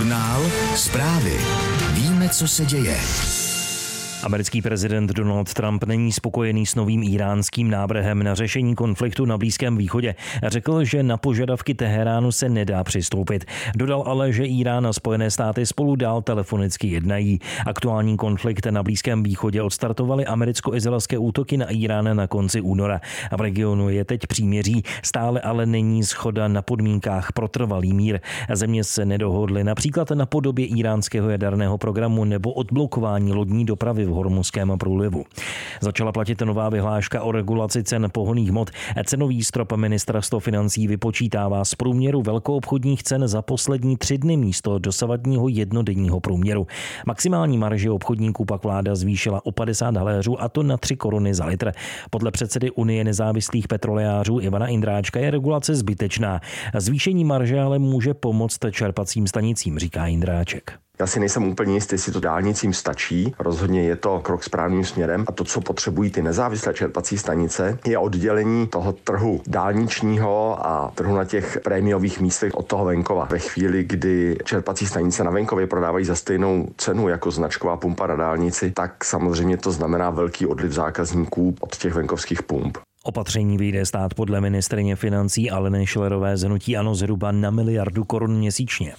Radiožurnál. Zprávy. Víme, co se děje. Americký prezident Donald Trump není spokojený s novým íránským návrhem na řešení konfliktu na Blízkém východě. Řekl, že na požadavky Teheránu se nedá přistoupit. Dodal ale, že Írán a Spojené státy spolu dál telefonicky jednají. Aktuální konflikt na Blízkém východě odstartovaly americko-izraelské útoky na Írán na konci února. A v regionu je teď příměří, stále ale není shoda na podmínkách pro trvalý mír. Země se nedohodly například na podobě íránského jaderného programu nebo odblokování lodní dopravy v Hormuzském průlivu. Začala platit nová vyhláška o regulaci cen pohonných hmot. Cenový strop ministerstvo financí vypočítává z průměru velkoobchodních cen za poslední 3 dny místo dosavadního jednodenního průměru. Maximální marži obchodníků pak vláda zvýšila o 50 haléřů, a to na 3 koruny za litr. Podle předsedy Unie nezávislých petrolejářů Ivana Indráčka je regulace zbytečná. Zvýšení marže ale může pomoct čerpacím stanicím, říká Indráček. Já si nejsem úplně jistý, jestli to dálnicím stačí. Rozhodně je to krok správným směrem. A to, co potřebují ty nezávislé čerpací stanice, je oddělení toho trhu dálničního a trhu na těch prémiových místech od toho venkova. Ve chvíli, kdy čerpací stanice na venkově prodávají za stejnou cenu jako značková pumpa na dálnici, tak samozřejmě to znamená velký odliv zákazníků od těch venkovských pump. Opatření vyjde stát podle ministryně financí Aleny Schillerové z hnutí ANO zhruba na 1 miliardu korun měsíčně.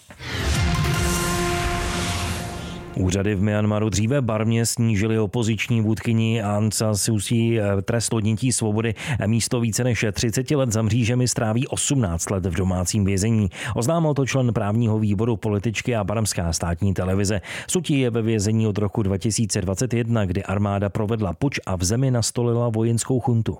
Úřady v Myanmaru dříve barvně snížily opoziční vůdkyni Aung San Suu Kyi trest odnětí svobody. Místo více než 30 let za mřížemi stráví 18 let v domácím vězení. Oznámil to člen právního výboru političky a barmská státní televize. Suu Kyi je ve vězení od roku 2021, kdy armáda provedla puč a v zemi nastolila vojenskou chuntu.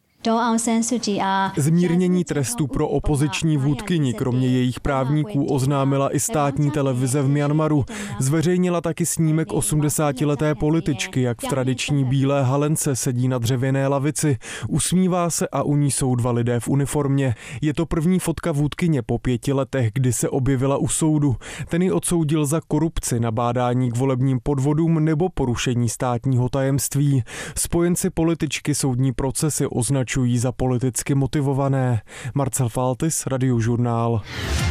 Zmírnění trestu pro opoziční vůdkyni kromě jejich právníků oznámila i státní televize v Myanmaru. Zveřejnila taky snímek 80leté političky, jak v tradiční bílé halence sedí na dřevěné lavici. Usmívá se a u ní jsou 2 lidé v uniformě. Je to první fotka vůdkyně po 5 letech, kdy se objevila u soudu. Ten ji odsoudil za korupci, nabádání k volebním podvodům nebo porušení státního tajemství. Spojenci političky soudní procesy označují za politicky motivované. Marcel Faltis, Radiožurnál.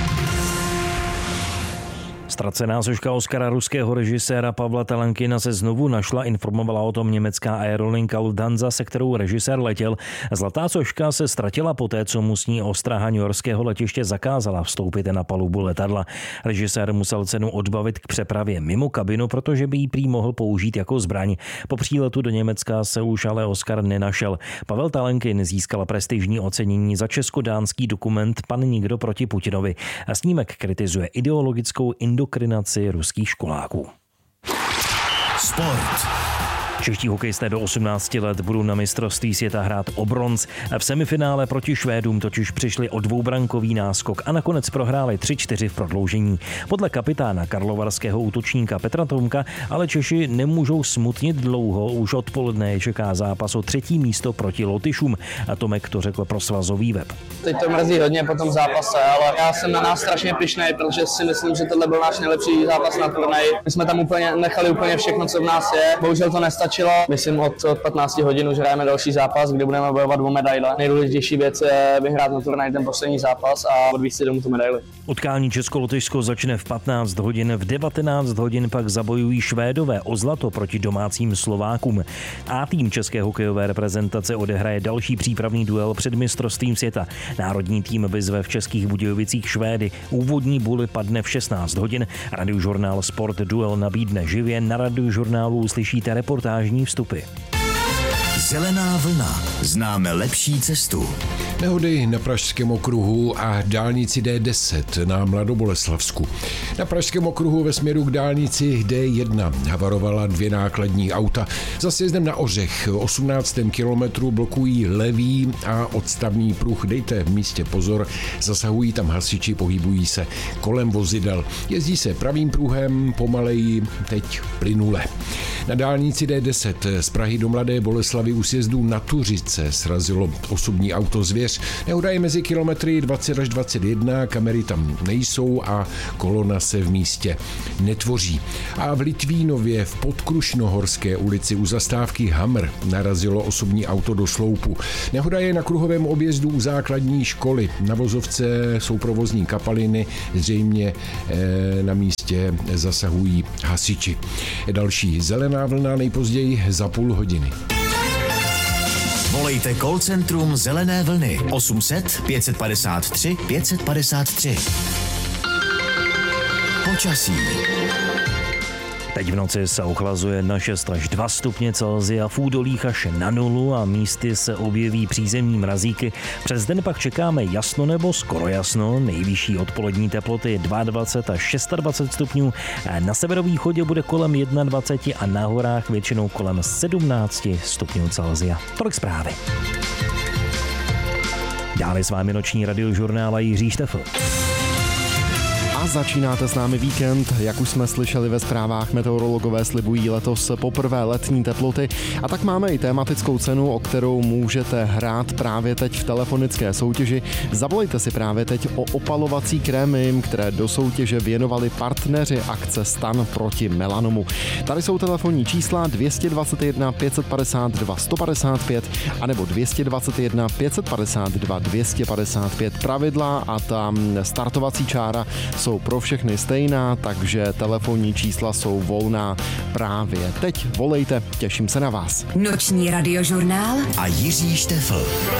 Ztracená soška Oscara ruského režiséra Pavla Talankina se znovu našla, informovala o tom německá aerolinka Lufthansa, se kterou režisér letěl. Zlatá soška se ztratila poté, co mu s ní ostraha newyorského letiště zakázala vstoupit na palubu letadla. Režisér musel cenu odbavit k přepravě mimo kabinu, protože by ji prý mohl použít jako zbraň. Po příletu do Německa se už ale Oscar nenašel. Pavel Talankin získal prestižní ocenění za česko-dánský dokument Pan nikdo proti Putinovi. A snímek kritizuje ideologickou indoktrinaci ruských školáků. Sport. Čeští hokejisté do 18 let budou na mistrovství světa hrát o bronz. V semifinále proti Švédům totiž přišli o 2brankový náskok a nakonec prohráli 3-4 v prodloužení. Podle kapitána karlovarského útočníka Petra Tomka ale Češi nemůžou smutnit dlouho, už odpoledne je čeká zápas o 3. místo proti Lotyšům. A Tomek to řekl pro svazový web. Teď to mrzí hodně po tom zápase, ale já jsem na nás strašně pyšný, protože si myslím, že tohle byl náš nejlepší zápas na turnaji. My jsme tam nechali úplně všechno, co v nás je. Bohužel to nestačilo. Myslím, od 15 hodin už hrajeme další zápas, kde budeme bojovat o medaile. Nejdůležitější věc je vyhrát na turnaji ten poslední zápas a odvízt si domů tu medaili. Utkání Česko-Lotyšsko začne v 15 hodin, v 19 hodin pak zabojují Švédové o zlato proti domácím Slovákům. A tým české hokejové reprezentace odehraje další přípravný duel před mistrovstvím světa. Národní tým vyzve v Českých Budějovicích Švédy. Úvodní buly padne v 16 hodin. Radiožurnál Sport duel nabídne živě. Na Radiožurnálu uslyšíte reportážní vstupy. Zelená vlna. Známe lepší cestu. Nehody na Pražském okruhu a dálnici D10 na Mladoboleslavsku. Na Pražském okruhu ve směru k dálnici D1 havarovala 2 nákladní auta. Za sjezdem na Ořech v 18. kilometru blokují levý a odstavný pruh. Dejte v místě pozor, zasahují tam hasiči, pohybují se kolem vozidel. Jezdí se pravým pruhem, pomaleji, teď plynule. Na dálnici D10 z Prahy do Mladé Boleslavy u sjezdu na Tuřice srazilo osobní auto zvěř. téměř. Nehoda je mezi kilometry 20 až 21, kamery tam nejsou a kolona se v místě netvoří. A v Litvínově v Podkrušnohorské ulici u zastávky Hamr narazilo osobní auto do sloupu. Nehoda je na kruhovém objezdu u základní školy. Na vozovce jsou provozní kapaliny, zřejmě na místě zasahují hasiči. Další zelená vlna nejpozději za půl hodiny. Volejte call centrum Zelené vlny 800 553 553. Počasí. Teď v noci se ochlazuje na 6 až 2 stupně Celsia, v údolích až na 0 a místy se objeví přízemní mrazíky. Přes den pak čekáme jasno nebo skoro jasno, nejvyšší odpolední teploty 22 až 26 stupňů, na severovýchodě bude kolem 21 a na horách většinou kolem 17 stupňů Celsia. Tolik zprávy. Dále s vámi noční radiožurnál a Jiří Štefl. A začínáte s námi víkend, jak už jsme slyšeli ve zprávách, meteorologové slibují letos poprvé letní teploty a tak máme i tematickou cenu, o kterou můžete hrát právě teď v telefonické soutěži. Zavolejte si právě teď o opalovací krémy, které do soutěže věnovali partneři akce Stan proti melanomu. Tady jsou telefonní čísla 221 552 155 anebo 221 552 255. Pravidla a ta startovací čára jsou pro všechny stejná, takže telefonní čísla jsou volná právě teď. Volejte, těším se na vás. Noční radiožurnál a Jiří Štefl.